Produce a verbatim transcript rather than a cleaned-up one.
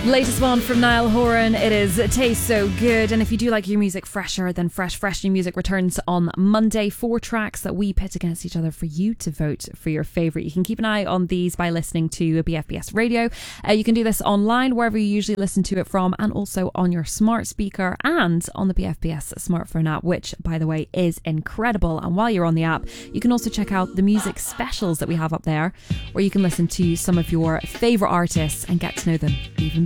Latest one from Niall Horan. It is It Tastes So Good. And if you do like your music fresher, then Fresh Fresh New Music returns on Monday. Four tracks that we pit against each other for you to vote for your favourite. You can keep an eye on these by listening to B F B S Radio. Uh, you can do this online wherever you usually listen to it from, and also on your smart speaker and on the B F B S smartphone app, which, by the way, is incredible. And while you're on the app, you can also check out the music specials that we have up there, where you can listen to some of your favourite artists and get to know them even better.